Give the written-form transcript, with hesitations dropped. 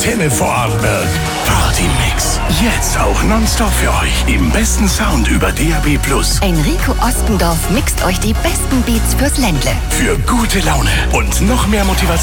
Antenne Vorarlberg. Party-Mix. Jetzt auch nonstop für euch. Im besten Sound über DAB+. Enrico Ostendorf mixt euch die besten Beats fürs Ländle. Für gute Laune und noch mehr Motivation